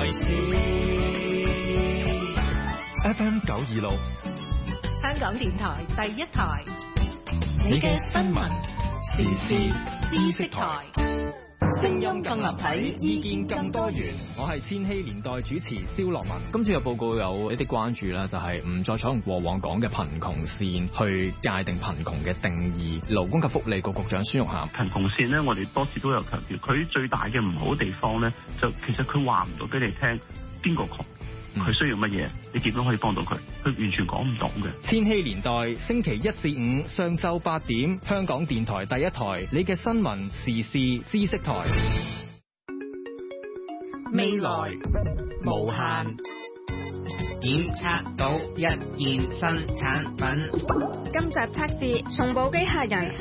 為事。 FM 926， 香港電台第一台， 你嘅新聞時事知識台，聲音更立體，意見更多元。 我係千禧年代主持蕭樂文。今次嘅報告有一啲關注啦，就係唔再採用過往講嘅貧窮線去界定貧窮嘅定義。勞工及福利局局長孫玉菡， 貧窮線咧，我哋多次都有強調，佢最大嘅唔好地方咧，就其實佢話唔到俾你聽邊個窮，佢需要乜嘢，你點樣可以幫到佢，佢完全講唔到嘅。 千禧年代星期1至5上晝8點，香港電台第一台，你嘅新聞時事知識台。 未來無限， 檢測到一件新產品。 今集測試重補機械人。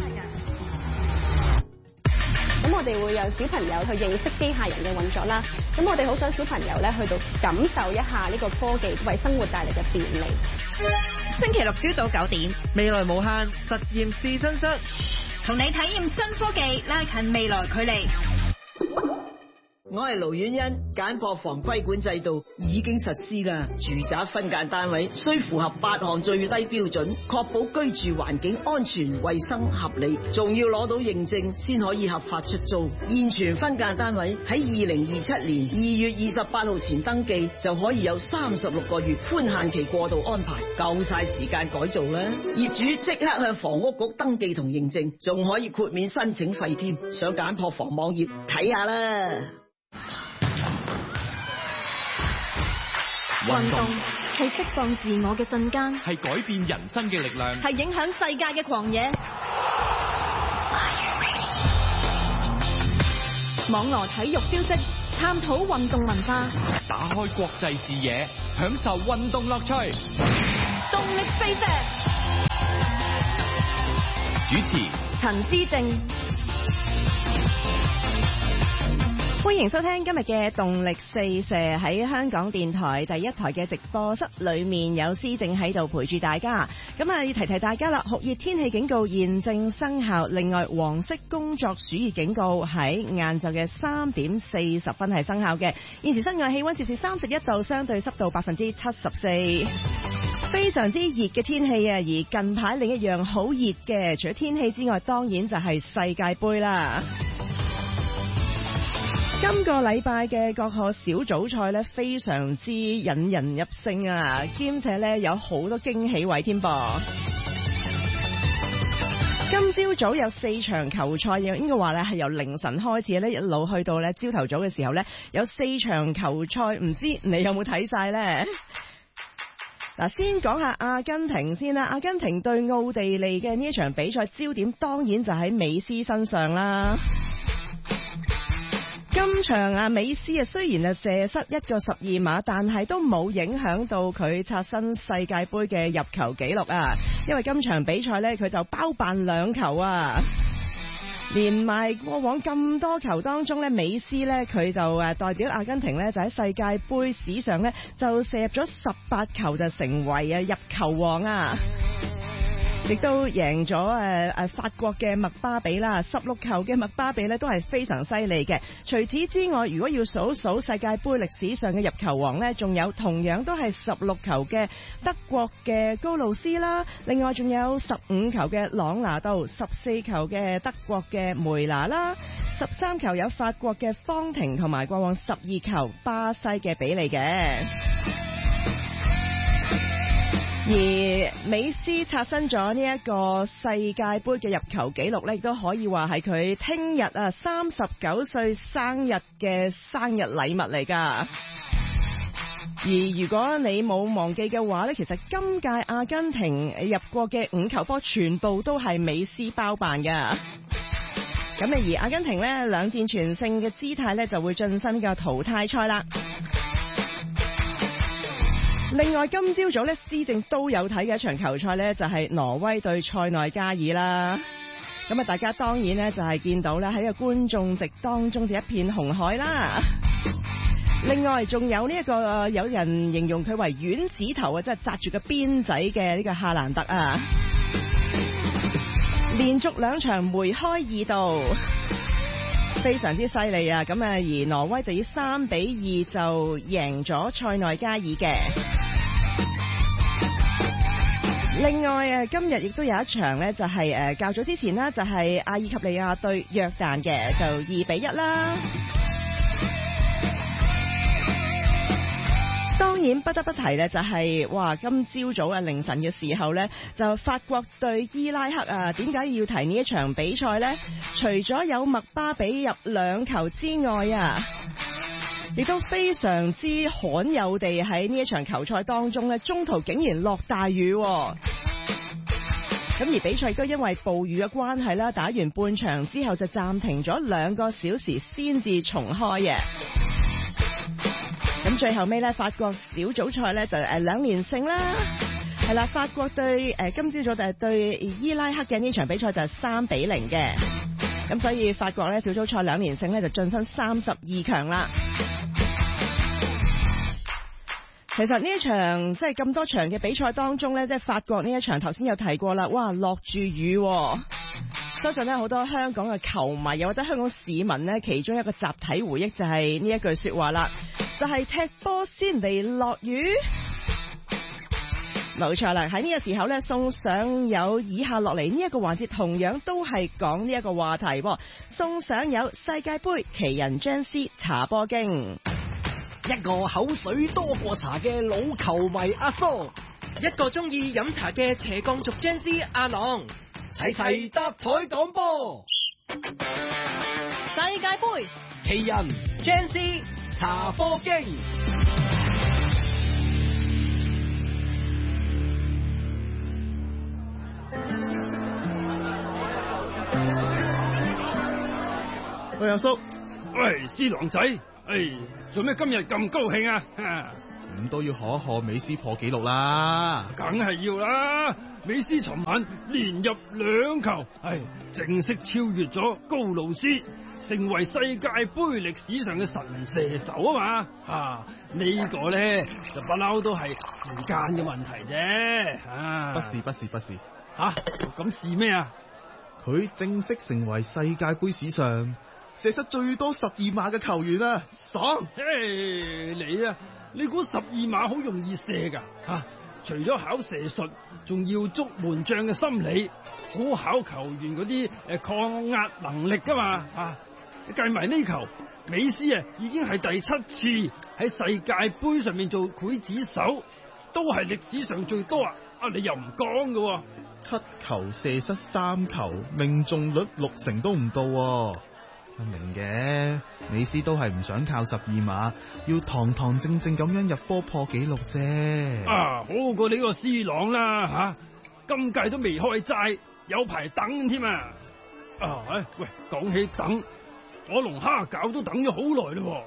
咁我哋會有小朋友去認識機械人嘅運作啦。咁我哋好想小朋友咧去到感受一下呢個科技為生活帶嚟嘅便利。 星期六朝早9點， 未來無限實驗試身室， 同你體驗新科技，拉近未來距離。 我係盧婉欣，簡樸房規管制度已經實施啦。住宅分間單位需符合8項最低標準，確保居住環境安全、衛生、合理，仲要攞到認證先可以合法出租。現存分間單位喺2027年2月28號前登記，就可以有36個月寬限期過渡安排，夠晒時間改造啦。業主即刻向房屋局登記同認證，仲可以豁免申請費添。上簡樸房網頁睇下啦。 運動係釋放自我嘅瞬間， 係改變人生嘅力量， 係影響世界嘅狂野。網羅體育消息，探討運動文化， 打開國際視野，享受運動樂趣。 動力飛石， 主持陳思正。 歡迎收聽今日嘅動力四射，喺香港電台第一台嘅直播室裏面有思正喺度陪住大家。咁啊，要提提大家啦，酷熱天氣警告現正生效。另外，黃色工作暑熱警告喺晏晝嘅3點40分係生效嘅。現時室外氣溫攝氏31度，相對濕度74%，非常之熱嘅天氣啊！而近排另一樣好熱嘅，除咗天氣之外，當然就係世界盃啦。今個禮拜嘅各項小組賽咧，非常之引人入勝啊，兼且咧有好多驚喜位添噃。今朝早有4場球賽，應該話咧係由凌晨開始咧，一路去到咧朝頭早嘅時候咧，有4場球賽，唔知你有冇睇晒咧？嗱，先講下阿根廷先啦。阿根廷對奧地利嘅呢一場比賽，焦點當然就喺美斯身上啦。今場美斯雖然射失一個12碼，但係都冇影響到佢刷新世界盃嘅入球紀錄啊！因為今場比賽咧，佢就包辦2球啊！連埋過往咁多球當中咧，美斯咧佢就代表阿根廷咧就喺世界盃史上咧就射入咗18球，就成為入球王啊！亦都贏咗法國嘅麥巴比啦，16球嘅麥巴比咧都係非常犀利嘅。除此之外，如果要數世界盃歷史上嘅入球王呢，仲有同樣都係16球嘅德國嘅高路斯啦，另外仲有15球嘅朗拿度，14球嘅德國嘅梅拿啦，13球有法國嘅方廷，同埋過往12球巴西嘅比利嘅。而美斯刷新咗呢一個世界盃嘅入球紀錄咧，亦都可以話係佢聽日39歲生日嘅生日禮物嚟㗎。而如果你冇忘記嘅話咧，其實今屆阿根廷入過嘅5球波全部都係美斯包辦㗎。咁而阿根廷咧2戰全勝嘅姿態咧就會晉身嘅淘汰賽啦。另外今朝早咧，思正都有睇嘅一場球賽咧，就係挪威對塞內加爾啦。咁啊，大家當然咧就係見到咧喺個觀眾席當中就一片紅海啦。另外仲有呢一個有人形容佢為丸子頭啊，即係紮住個辮仔嘅呢個夏蘭特啊，連續2場梅開2度。 非常之犀利啊！咁而挪威就以3-2就贏咗塞內加爾嘅。另外今日亦都有一場呢，就係較早之前啦，就係阿爾及利亞對約旦嘅，就2-1啦。當然不得不提呢，就係今朝早凌晨嘅時候呢，就法國對伊拉克啊。點解要提呢一場比賽呢？除咗有麥巴比入2球之外啊，亦都非常之罕有地喺呢一場球賽當中呢，中途竟然落大雨。咁而比賽亦都因為暴雨嘅關係啦，打完半場之後就暫停咗2個小時先至重開嘅。咁最後尾咧，法國小組賽咧就2連勝啦，係啦，法國對今朝早對伊拉克嘅呢場比賽就係3-0嘅，咁所以法國咧小組賽2連勝咧就晉身32強啦。其實呢一場即係咁多場嘅比賽當中咧，即係法國呢一場頭先有提過啦，落住雨，相信咧好多香港嘅球迷又或者香港市民咧，其中一個集體回憶就係呢一句說話啦，就係踢波先嚟落雨。冇錯啦，喺呢個時候咧，送上有以下落嚟呢一個環節，同樣都係講呢一個話題，送上有世界盃奇人張師茶波經。 一個口水多過茶嘅老球迷阿蘇， 一個中意飲茶嘅斜槓族張師阿朗， 齊搭台講波。 世界盃奇人張師茶波經。 喂，阿叔， 喂，師郎仔，做咩今日咁高興啊？ 咁都要賀一賀美斯破紀錄啦！ 梗係要啦！美斯尋晚連入2球，正式超越咗高路斯，成為世界盃歷史上嘅神射手啊嘛！呢個咧就不嬲都係時間嘅問題啫。 不是。 咁是咩啊？ 佢正式成為世界盃史上射失最多12碼嘅球員啊！爽！你估12碼好容易射噶？除咗考射術，仲要捉門將嘅心理，好考球員嗰啲抗壓能力噶嘛？計埋呢球，美斯已經係第7次喺世界盃上面做劊子手，都係歷史上最多啊！你又唔講噶？7球射失3球，命中率60%都唔到。明嘅，美斯都係唔想靠12碼，要堂堂正正咁樣入波破紀錄啫。 好過你個 C 朗啦今屆都未開齋，有排等添啊！喂，講起等，我龍蝦餃都等咗好耐咯。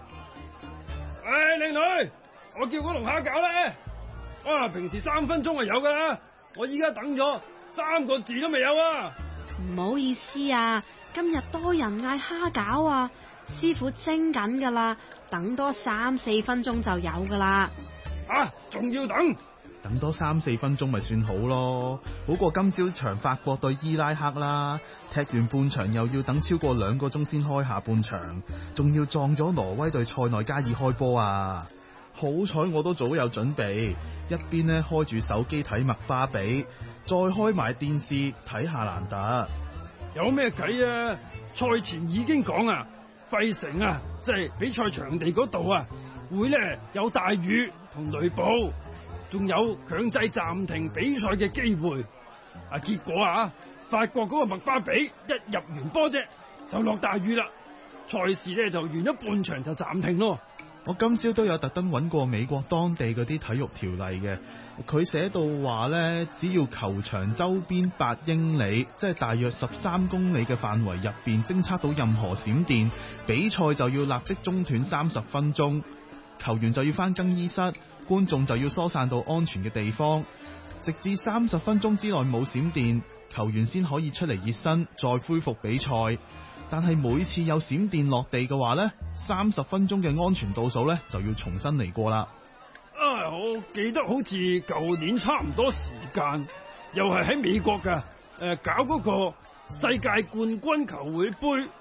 靚女，我叫個龍蝦餃咧。平時3分鐘就有噶啦，我依家等咗3個字都未有啊！ 唔好意思啊。今日多人嗌蝦餃啊，師傅蒸緊噶啦，等多3-4分鐘就有噶啦。 仲要等多3-4分鐘咪算好咯，好過今朝場法國對伊拉克啦，踢完半場又要等超過2個鐘先開下半場，仲要撞咗挪威對塞內加爾開波啊！好彩我都早有準備，一邊呢開住手機睇麥巴比，再開埋電視睇夏蘭特。 有咩計啊？賽前已經講費城即係比賽場地嗰度會咧有大雨同雷暴，仲有強制暫停比賽嘅機會。結果法國嗰個麥巴比一入完波啫，就落大雨啦。賽事咧就完咗半場就暫停咯。 我今朝都有特登揾過美國當地嗰啲體育條例嘅，佢寫到話呢，只要球場周邊8英里，即係大約13公里嘅範圍入邊偵測到任何閃電，比賽就要立即中斷30分鐘，球員就要返更衣室，觀眾就要疏散到安全嘅地方，直至30分鐘之內冇閃電，球員先可以出嚟熱身，再恢復比賽。但係每次有閃電落地嘅話呢，30分鐘嘅安全倒數呢就要重新嚟過啦。 我記得好似舊年差唔多時間，又係喺美國噶，搞嗰個世界冠軍球會杯，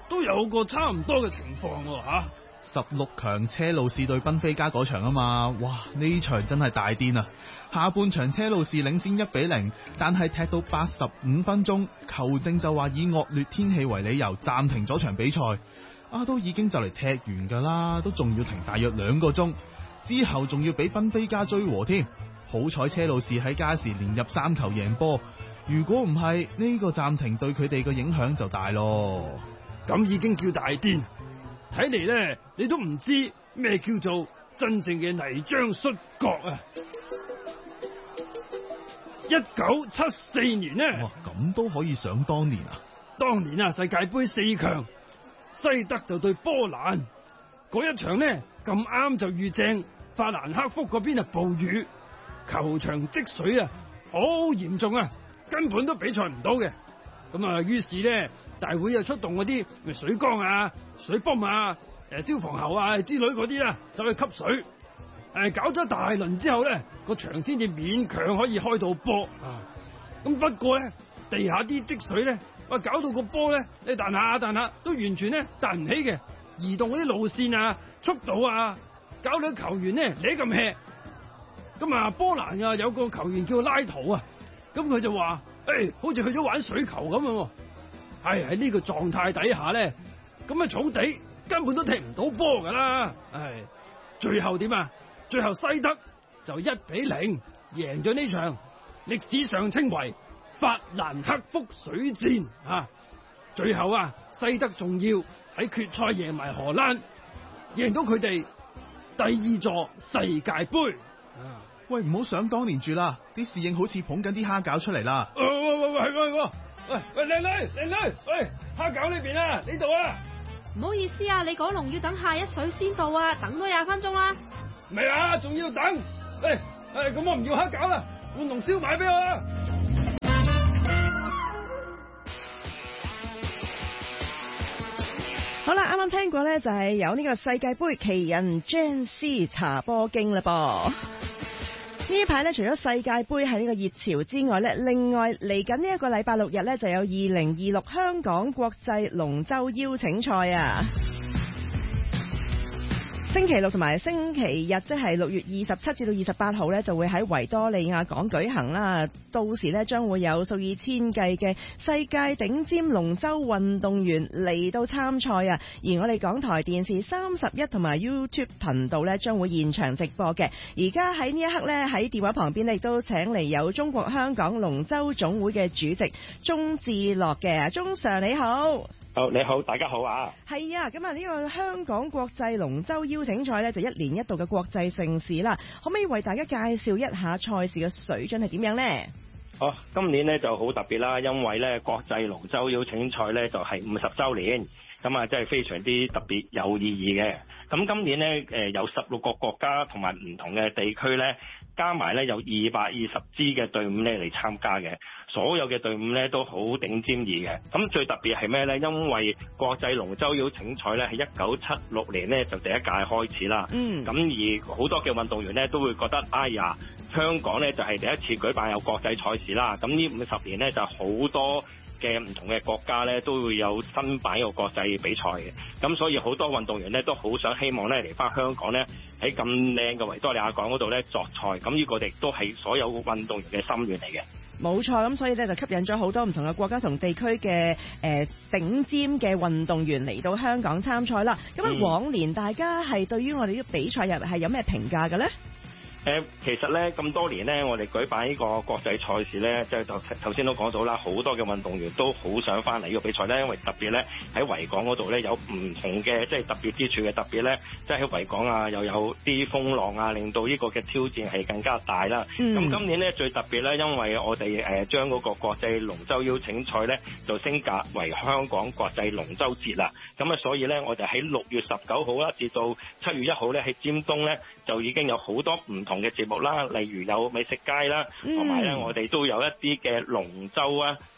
都有個差唔多嘅情況喎 16強車路士對賓菲加嗰場啊嘛，哇！呢場真係大癲啊！下半場車路士領先1-0，但係踢到85分鐘，球證就話以惡劣天氣為理由暫停咗場比賽。都已經就嚟踢完㗎啦，都仲要停大約2個鐘，之後仲要俾賓菲加追和添。好彩車路士喺加時連入3球贏波，如果唔係呢個暫停對佢哋嘅影響就大咯。 咁已經叫大癲，睇嚟咧你都唔知咩叫做真正嘅泥漿摔角啊！1974年呢， 哇，咁都可以想當年啊！ 當年啊，世界盃4強，西德就對波蘭嗰一場呢，咁啱就遇正法蘭克福嗰邊暴雨，球場積水啊，好嚴重啊，根本都比賽唔到嘅。咁啊，於是呢，大會又出動嗰啲水缸啊、水泵啊、消防喉啊之類嗰啲啦，走去吸水。搞咗大輪之後咧，個場先至勉強可以開到波啊！咁不過咧，地下啲積水咧，搞到個波咧，你彈下都完全咧彈唔起嘅，移動嗰啲路線啊、速度啊，搞到球員咧攣咁 hea。咁啊，波蘭啊有個球員叫拉圖啊，咁佢就話：好似去咗玩水球咁喎。喺呢個狀態底下咧，咁啊草地根本都踢唔到波噶啦。最後點啊？最後西德就1-0贏咗呢場，歷史上稱為法蘭克福水戰啊！最後啊，西德仲要喺決賽贏埋荷蘭，贏到佢哋第2座世界盃。 喂，唔好想當年住啦，啲侍應好似捧緊啲蝦餃出嚟啦。 喂，靚女，喂，蝦餃呢邊啊，呢度啊！ 唔好意思啊，你嗰籠要等下一水先到啊，等多20分鐘啦。 未啊，仲要等。咁我唔要蝦餃啦，換籠燒賣俾我啦。 好啦，啱啱聽過咧，就係有呢個世界盃奇人 Jane 查波經啦噃。呢一排咧，除咗世界盃係呢個熱潮之外咧，另外嚟緊呢一個禮拜6日咧，就有2026香港國際龍舟邀請賽啊！星期六同埋星期日，即係6月27至到28號咧，就會喺維多利亞港舉行啦。到時咧，將會有數以千計嘅世界頂尖龍舟運動員嚟到參賽啊！而我哋港台電視31同埋 YouTube 頻道咧，將會現場直播嘅。而家喺呢一刻咧，喺電話旁邊亦都請嚟有中國香港龍舟總會嘅主席鍾志樂嘅，鍾 Sir 你好。 你好，大家好啊！ 係啊，咁啊呢個香港國際龍舟邀請賽呢，就1年1度嘅國際盛事啦。可唔可以為大家介紹一下賽事嘅水準係點樣呢？ 今年呢就好特別啦，因為呢國際龍舟邀請賽呢就係50週年，咁啊真係非常之特別有意義嘅。咁今年呢有16個國家同埋唔同嘅地區呢，加埋呢有220支嘅隊伍呢嚟參加嘅，所有嘅隊伍呢都好頂尖義嘅。咁最特別係咩呢？因為國際龍舟邀請賽呢係1976年呢就第一屆開始啦。咁而好多嘅運動員呢都會覺得，哎呀，香港呢就係第一次舉辦有國際賽事啦。咁呢50年呢就好多嘅唔同嘅國家咧都會有新版嘅國際比賽嘅，咁所以好多運動員咧都好想希望咧嚟翻香港咧喺咁靚嘅維多利亞港嗰度咧作賽，咁呢個亦都係所有運動員嘅心願嚟嘅。 冇錯，咁所以咧就吸引咗好多唔同嘅國家同地區嘅頂尖嘅運動員嚟到香港參賽啦。咁往年大家係對於我哋呢個比賽日係有咩評價嘅咧？ 其實咧咁多年咧，我哋舉辦呢個國際賽事咧，即係頭先都講到啦，好多嘅運動員都好想翻嚟呢個比賽咧，因為特別咧喺維港嗰度咧有唔同嘅即係特別之處嘅，特別咧即係喺維港啊又有啲風浪啊，令到呢個嘅挑戰係更加大啦。咁今年咧最特別咧，因為我哋將嗰個國際龍舟邀請賽咧就升格為香港國際龍舟節啦。咁啊，所以咧我哋喺6月19號啦至到7月1號咧喺尖東咧就已經有好多唔同嘅節目啦，例如有美食街啦，同埋咧我哋都有一啲嘅龍舟啊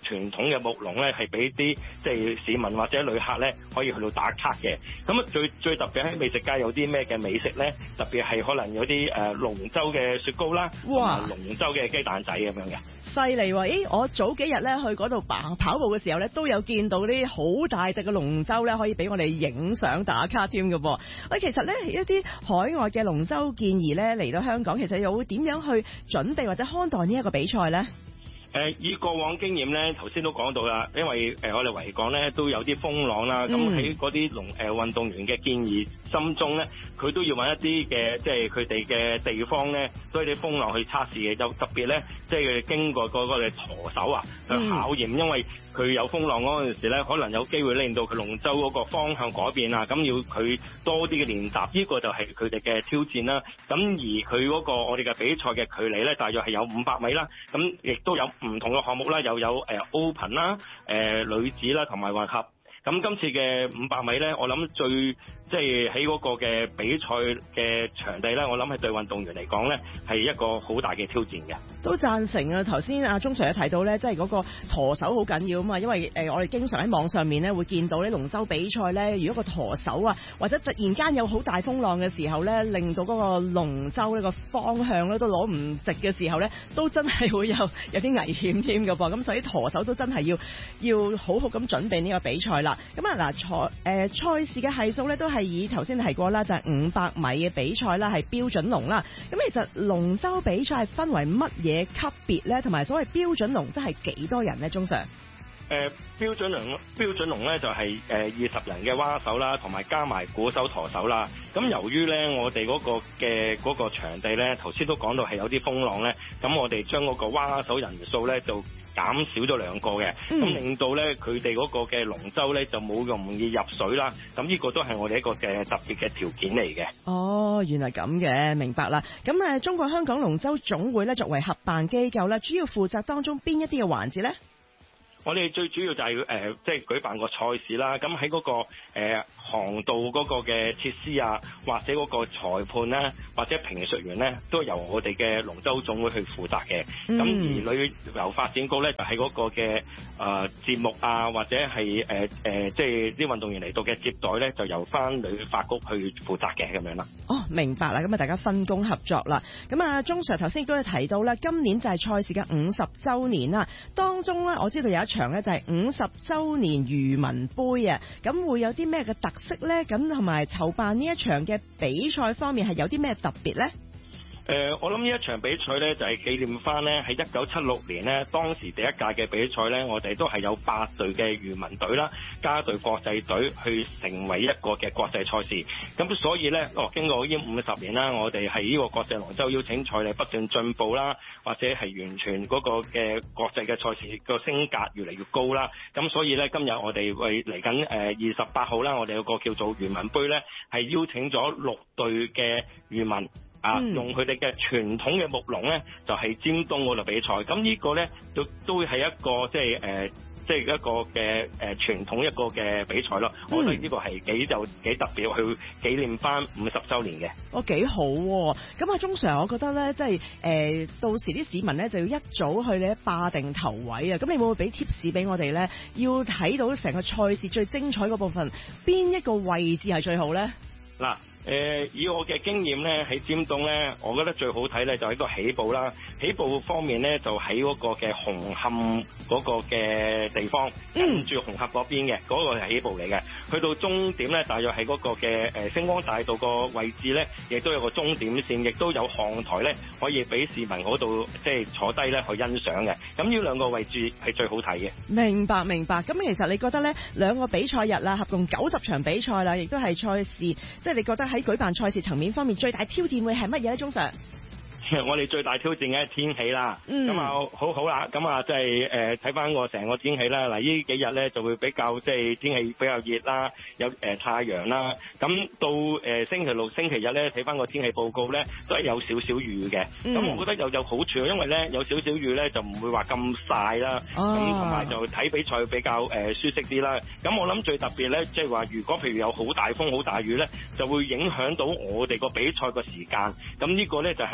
傳統嘅木籠咧，係俾啲即係市民或者旅客咧可以去到打卡嘅。咁最特別喺美食街有啲咩嘅美食咧？特別係可能有啲龍舟嘅雪糕啦， 哇！ 龍舟嘅雞蛋仔咁樣嘅。 犀利喎！咦，我早幾日咧去嗰度跑步嘅時候咧，都有見到啲好大隻嘅龍舟咧，可以俾我哋影相打卡添嘅噃。喂，其實咧一啲海外嘅龍舟健兒咧嚟到香港，其實又會點樣去準備或者看待呢一個比賽咧？ 以過往經驗咧，頭先都講到啦，因為我哋維港咧都有啲風浪啦，咁喺嗰啲運動員嘅建議心中咧，佢都要揾一啲嘅即係佢哋嘅地方咧，都係啲風浪去測試嘅，就特別咧即係經過嗰個嘅舵手啊去考驗，因為佢有風浪嗰陣時咧，可能有機會令到佢龍舟嗰個方向改變啊，咁要佢多啲嘅練習，呢個就係佢哋嘅挑戰啦。咁而佢嗰個我哋嘅比賽嘅距離咧，大約係有500米啦，咁亦都有唔同嘅項目啦，又有open 啦、女子啦同埋混合。咁今次嘅500米咧，我諗即係喺嗰個嘅比賽嘅場地咧，我諗係對運動員嚟講咧係一個好大嘅挑戰嘅。 都贊成啊！頭先阿鐘 Sir 提到咧，即係嗰個舵手好緊要啊嘛，因為我哋經常喺網上面咧會見到啲龍舟比賽咧，如果個舵手啊或者突然間有好大風浪嘅時候咧，令到嗰個龍舟呢個方向咧都攞唔直嘅時候咧，都真係會有啲危險添㗎噃。咁所以舵手都真係要好好咁準備呢個比賽啦。咁啊嗱，賽事嘅係數咧都係以頭先提過啦，就係500米嘅比賽啦，係標準龍啦。咁其實龍舟比賽係分為乜嘢級別咧？同埋所謂標準龍即係幾多人咧？鐘 Sir？ 標準龍咧就係20人嘅蛙手啦，同埋加埋鼓手、舵手啦。咁由於咧我哋嗰個場地咧，頭先都講到係有啲風浪咧，咁我哋將嗰個蛙手人數咧就減少咗2個嘅，咁令到咧佢哋嗰個嘅龍舟咧就冇咁容易入水啦。咁呢個都係我哋一個嘅特別嘅條件嚟嘅。 哦，原來咁嘅，明白啦。咁中國香港龍舟總會咧作為合辦機構咧，主要負責當中邊一啲嘅環節咧？ 我哋最主要就係即係舉辦個賽事啦。咁喺嗰個航道嗰個嘅設施啊，或者嗰個裁判咧，或者評述員咧，都由我哋嘅龍舟總會去負責嘅。咁而旅遊發展局咧，就喺嗰個嘅節目啊，或者係即係啲運動員嚟到嘅接待咧，就由翻旅發局去負責嘅咁樣啦。 哦，明白啦。咁啊，大家分工合作啦。咁啊，鐘 Sir 頭先亦都係提到啦，今年就係賽事嘅50週年啦。當中咧，我知道有一場咧就係50週年漁民杯啊。咁會有啲咩嘅特色咧？咁同埋籌辦呢一場嘅比賽方面係有啲咩特別咧？ 我諗呢一場比賽咧就係紀念翻咧喺1976年咧當時第一屆嘅比賽咧，我哋都係有8隊嘅漁民隊啦，加隊國際隊去成為一個嘅國際賽事。咁所以咧，經過呢50年啦，我哋係呢個國際龍舟邀請賽嚟不斷進步啦，或者係完全嗰個嘅國際嘅賽事個升格越嚟越高啦。咁所以咧，今日我哋會嚟緊28號啦，我哋有個叫做漁民杯咧，係邀請咗6隊嘅漁民。用佢哋嘅傳統嘅木籠咧，就係尖東嗰度比賽。咁呢個咧都係一個即係一個嘅傳統一個嘅比賽咯。我覺得呢個係幾特別，去紀念翻50週年嘅。 哦，幾好喎！咁啊，鐘 Sir，我覺得咧，即係到時啲市民咧就要一早去咧霸定頭位啊！咁你會唔會俾 tips 俾我哋咧？要睇到成個賽事最精彩嗰部分，邊一個位置係最好咧？ 嗱。以我嘅經驗咧，喺尖東咧，我覺得最好睇咧就喺個起步啦。起步方面咧，就喺嗰個嘅紅磡嗰個嘅地方，跟住紅磡嗰邊嘅嗰個係起步嚟嘅。去到終點咧，大約喺嗰個嘅星光大道個位置咧，亦都有個終點線，亦都有看台咧，可以俾市民嗰度即係坐低咧去欣賞嘅。咁呢2個位置係最好睇嘅。 明白。咁其實你覺得咧2個比賽日啦，合共90場比賽啦，亦都係賽事，即係你覺得喺舉辦賽事層面方面最大挑戰會係乜嘢咧？鐘 Sir？ 我哋最大挑戰嘅係天氣啦，咁好啦，咁即係睇翻個成個天氣啦。嗱，呢幾日咧就會比較即係天氣比較熱啦，有太陽啦。咁到星期6、星期日咧睇翻個天氣報告咧，都係有少少雨嘅。咁我覺得又有好處，因為咧有少少雨咧就唔會話咁曬啦，咁同埋就睇比賽比較舒適啲啦。咁我諗最特別咧，即係話如果譬如有好大風、好大雨咧，就會影響到我哋個比賽個時間。咁呢個咧就係我哋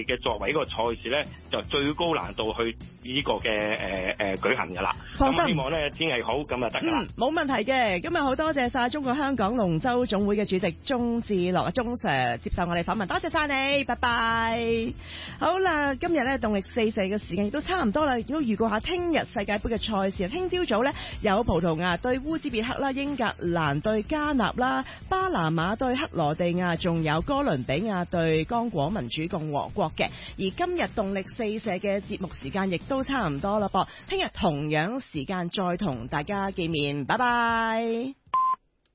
嘅作為呢個賽事咧，就最高難度去呢個嘅舉行㗎啦。 放心， 咁希望咧天氣好咁就得㗎啦。 冇問題嘅。今日好多謝晒中國香港龍舟總會嘅主席鍾志樂鍾 Sir 接受我哋訪問，多謝晒你，拜拜。好啦，今日咧動力四射嘅時間亦都差唔多啦，亦都預告下聽日世界盃嘅賽事。聽朝早咧有葡萄牙對烏茲別克啦，英格蘭對加納啦，巴拿馬對克羅地亞，仲有哥倫比亞對剛果民主共和國嘅。而今日動力四射嘅節目時間亦都差唔多啦噃，聽日同樣時間再同大家見面，拜拜。